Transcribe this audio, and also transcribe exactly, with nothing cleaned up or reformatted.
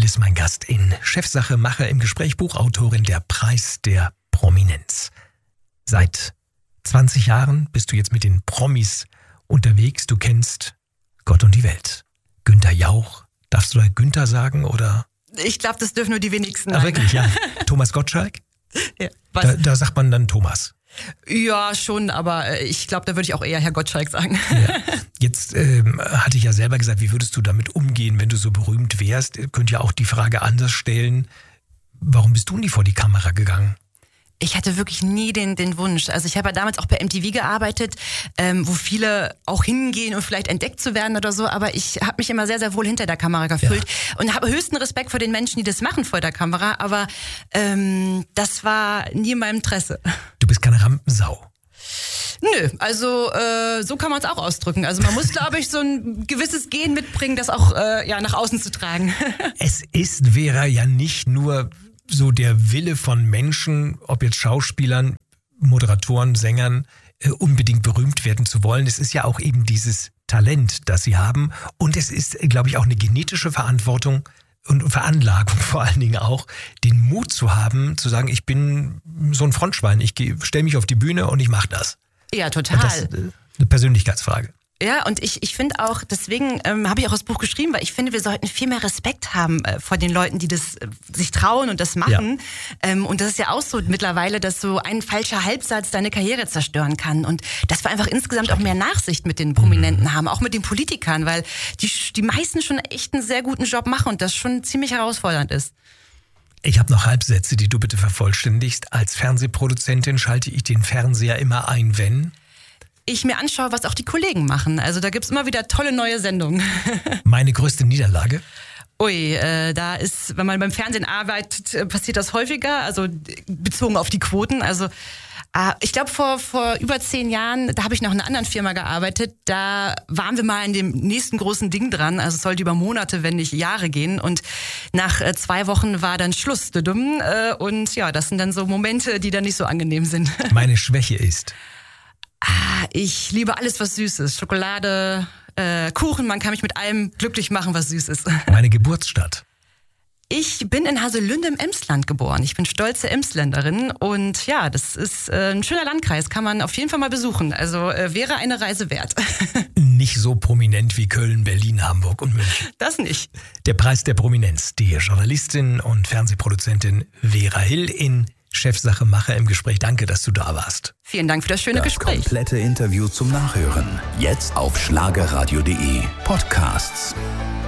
ist mein Gast in Chefsache Mache im Gespräch, Buchautorin Der Preis der Prominenz. Seit zwanzig Jahren bist du jetzt mit den Promis unterwegs. Du kennst Gott und die Welt. Günther Jauch. Darfst du da Günther sagen oder? Ich glaube, das dürfen nur die wenigsten. Ach, wirklich, ja. Thomas Gottschalk? Ja, was? Da, da sagt man dann Thomas. Ja, schon, aber ich glaube, da würde ich auch eher Herr Gottschalk sagen. Ja. Jetzt ähm, hatte ich ja selber gesagt, wie würdest du damit umgehen, wenn du so berühmt wärst? Ihr könnt ja auch die Frage anders stellen. Warum bist du nie vor die Kamera gegangen? Ich hatte wirklich nie den, den Wunsch. Also ich habe ja damals auch bei M T V gearbeitet, ähm, wo viele auch hingehen, um vielleicht entdeckt zu werden oder so. Aber ich habe mich immer sehr, sehr wohl hinter der Kamera gefühlt ja. und habe höchsten Respekt vor den Menschen, die das machen vor der Kamera. Aber ähm, das war nie in meinem Interesse. Du bist keine Rampensau. Nö, also äh, so kann man es auch ausdrücken. Also man muss, glaube ich, so ein gewisses Gen mitbringen, das auch äh, ja nach außen zu tragen. Es ist, Vera, ja nicht nur so der Wille von Menschen, ob jetzt Schauspielern, Moderatoren, Sängern, äh, unbedingt berühmt werden zu wollen. Es ist ja auch eben dieses Talent, das sie haben. Und es ist, glaube ich, auch eine genetische Verantwortung und Veranlagung vor allen Dingen auch, den Mut zu haben, zu sagen, ich bin so ein Frontschwein, ich stelle mich auf die Bühne und ich mache das. Ja, total. Das ist eine Persönlichkeitsfrage. Ja, und ich, ich finde auch, deswegen ähm, habe ich auch das Buch geschrieben, weil ich finde, wir sollten viel mehr Respekt haben äh, vor den Leuten, die das äh, sich trauen und das machen. Ja. Ähm, und das ist ja auch so mittlerweile, dass so ein falscher Halbsatz deine Karriere zerstören kann. Und dass wir einfach insgesamt auch mehr Nachsicht mit den Prominenten mhm. haben, auch mit den Politikern, weil die, die meisten schon echt einen sehr guten Job machen und das schon ziemlich herausfordernd ist. Ich habe noch Halbsätze, die du bitte vervollständigst. Als Fernsehproduzentin schalte ich den Fernseher immer ein, wenn ich mir anschaue, was auch die Kollegen machen. Also da gibt's immer wieder tolle neue Sendungen. Meine größte Niederlage? Ui, äh, da ist, wenn man beim Fernsehen arbeitet, passiert das häufiger, also bezogen auf die Quoten. Also äh, ich glaube, vor, vor über zehn Jahren, da habe ich noch in einer anderen Firma gearbeitet, da waren wir mal in dem nächsten großen Ding dran. Also es sollte über Monate, wenn nicht Jahre gehen. Und nach äh, zwei Wochen war dann Schluss. Äh, und ja, das sind dann so Momente, die dann nicht so angenehm sind. Meine Schwäche ist? Ah, ich liebe alles, was süß ist. Schokolade, äh, Kuchen, man kann mich mit allem glücklich machen, was süß ist. Meine Geburtsstadt? Ich bin in Haselünde im Emsland geboren. Ich bin stolze Emsländerin und ja, das ist äh, ein schöner Landkreis, kann man auf jeden Fall mal besuchen. Also äh, wäre eine Reise wert. Nicht so prominent wie Köln, Berlin, Hamburg und München. Das nicht. Der Preis der Prominenz. Die Journalistin und Fernsehproduzentin Vera Hill in Chefsache Mache im Gespräch. Danke, dass du da warst. Vielen Dank für das schöne das Gespräch. Das komplette Interview zum Nachhören. Jetzt auf schlagerradio punkt de Podcasts.